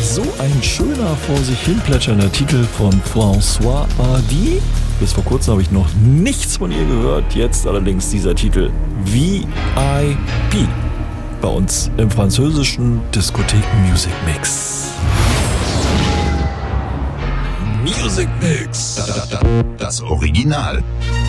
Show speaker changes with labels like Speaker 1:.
Speaker 1: So ein schöner, vor sich hin plätschernder Titel von Françoise Hardy. Bis vor kurzem habe ich noch nichts von ihr gehört. Jetzt allerdings dieser Titel VIP. Bei uns im französischen Diskothek Music Mix.
Speaker 2: Music Mix. Das Original.